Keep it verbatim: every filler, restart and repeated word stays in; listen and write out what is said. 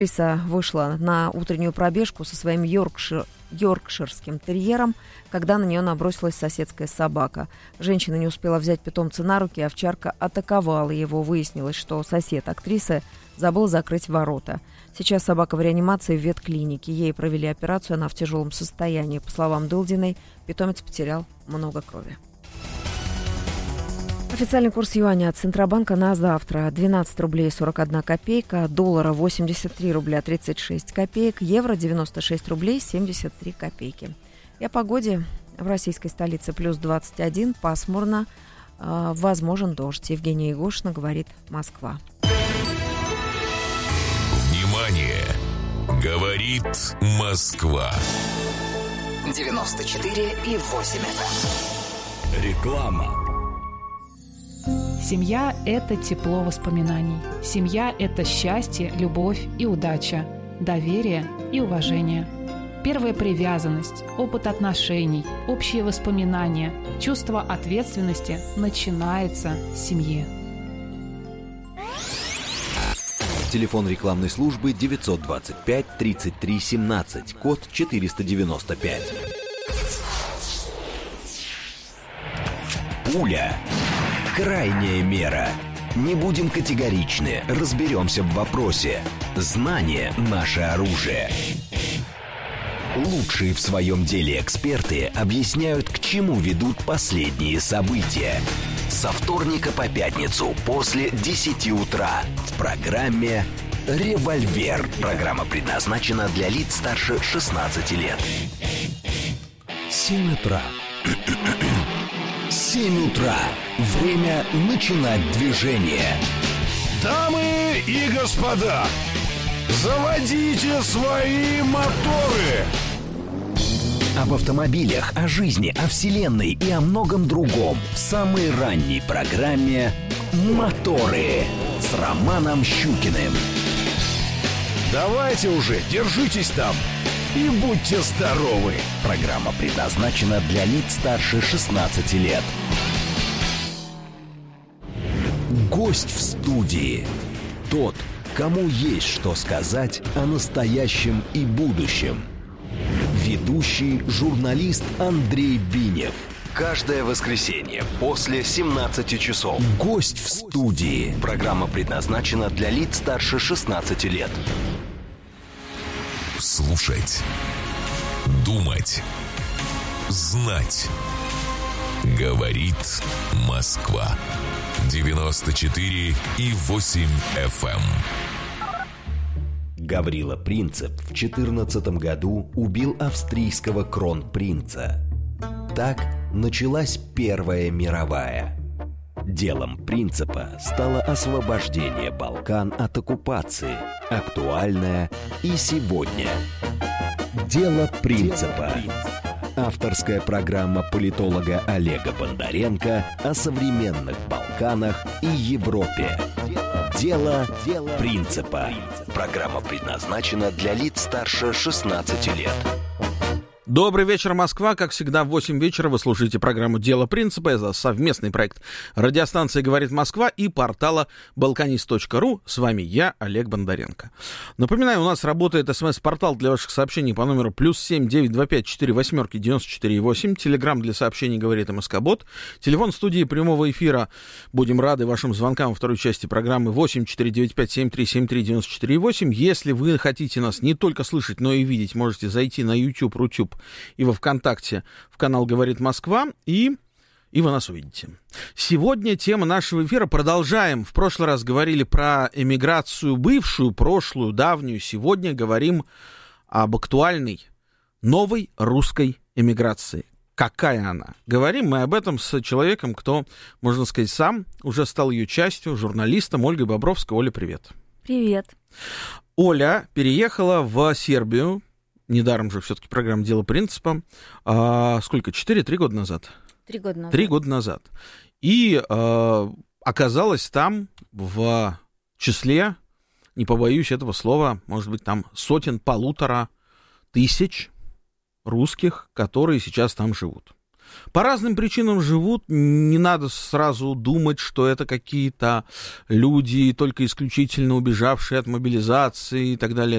Актриса вышла на утреннюю пробежку со своим йоркшир, йоркширским терьером, когда на нее набросилась соседская собака. Женщина не успела взять питомца на руки, овчарка атаковала его. Выяснилось, что сосед актрисы забыл закрыть ворота. Сейчас собака в реанимации в ветклинике. Ей провели операцию, она в тяжелом состоянии. По словам Дылдиной, питомец потерял много крови. Официальный курс юаня от Центробанка на завтра: двенадцать рублей сорок одна копейка, доллара восемьдесят три рубля тридцать шесть копеек, евро девяносто шесть рублей семьдесят три копейки. И о погоде. В российской столице плюс двадцать один, пасмурно, э, возможен дождь. Евгения Егошина, говорит Москва. Внимание! Говорит Москва. девяносто четыре и восемь эф эм. Реклама. Семья – это тепло воспоминаний. Семья – это счастье, любовь и удача, доверие и уважение. Первая привязанность, опыт отношений, общие воспоминания, чувство ответственности начинается с семьи. Телефон рекламной службы девятьсот двадцать пять тридцать три семнадцать, код четыреста девяносто пять. Пуля. Крайняя мера. Не будем категоричны, разберемся в вопросе. Знание – наше оружие. Лучшие в своем деле эксперты объясняют, к чему ведут последние события. Со вторника по пятницу после десяти утра в программе «Револьвер». Программа предназначена для лиц старше шестнадцати лет. семь утра. семь утра. Время начинать движение. Дамы и господа, заводите свои моторы. Об автомобилях, о жизни, о вселенной и о многом другом в самой ранней программе «Моторы» с Романом Щукиным. Давайте уже, держитесь там и будьте здоровы. Программа предназначена для лиц старше шестнадцати лет. Гость в студии. Тот, кому есть что сказать о настоящем и будущем. Ведущий журналист Андрей Бинев. Каждое воскресенье после семнадцати часов. Гость в студии. Программа предназначена для лиц старше шестнадцати лет. Слушать, думать, знать. Говорит Москва. девяносто четыре и восемь эф эм. Гаврила Принцип в четырнадцатом году убил австрийского кронпринца. Так началась Первая мировая. Делом Принципа стало освобождение Балкан от оккупации, актуальное и сегодня. Дело Принципа. Авторская программа политолога Олега Бондаренко о современных Балканах и Европе. Дело Принципа. Программа предназначена для лиц старше шестнадцати лет. Добрый вечер, Москва. Как всегда, в восемь вечера вы слушаете программу «Дело принципа». Это совместный проект радиостанции «Говорит Москва» и портала балканист точка ру. С вами я, Олег Бондаренко. Напоминаю, у нас работает смс-портал для ваших сообщений по номеру плюс семь девять два пять четыре восьмерки девяносто четыре восемь. Телеграм для сообщений «Говорит МСК-бот». Телефон студии прямого эфира. Будем рады вашим звонкам во второй части программы восемь четыре девять пять семь три семь три девяносто четыре восемь. Если вы хотите нас не только слышать, но и видеть, можете зайти на YouTube, Рутюб и во ВКонтакте в канал «Говорит Москва», и, и вы нас увидите. Сегодня тема нашего эфира. Продолжаем. В прошлый раз говорили про эмиграцию бывшую, прошлую, давнюю. Сегодня говорим об актуальной, новой русской эмиграции. Какая она? Говорим мы об этом с человеком, кто, можно сказать, сам уже стал ее частью, журналистом Ольгой Бобровской. Оля, привет. Привет. Оля переехала в Сербию. Недаром же все-таки программа «Дело принципа». А, сколько? Четыре-три года назад? Три года назад. Три года назад. И а, оказалась там в числе, не побоюсь этого слова, может быть, там сотен, полутора тысяч русских, которые сейчас там живут. по разным причинам живут, не надо сразу думать, что это какие-то люди, только исключительно убежавшие от мобилизации и так далее.